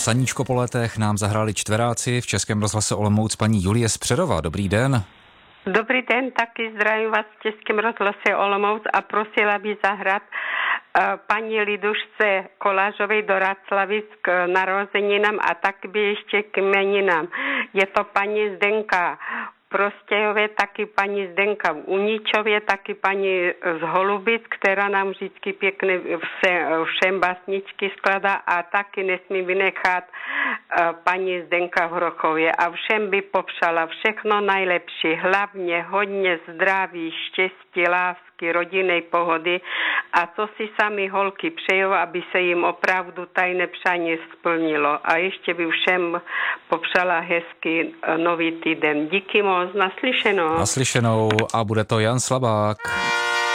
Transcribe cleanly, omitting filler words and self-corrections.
Psaníčko po letech nám zahráli čtveráci v Českém rozhlase Olomouc paní Julie Spředová. Dobrý den. Dobrý den, taky zdravím vás v Českém rozhlase Olomouc a prosila by zahrát paní Lidušce Kolážovej do Raclavic k narozeninám a tak by ještě k jmeninám. Je to paní Zdenka v Prostějově, taky paní Zdenka v Uničově, taky paní z Holubic, která nám vždycky pěkně všem básničky skladá a taky nesmí vynechat paní Zdenka v Hrochově a všem by popřala všechno nejlepší, hlavně hodně zdraví, štěstí, lásky, rodinnej pohody a co si sami holky přejou, aby se jim opravdu tajné přání splnilo. A ještě by všem popřala hezký nový týden. Díky moc, naslyšenou. Naslyšenou a bude to Jan Slabák.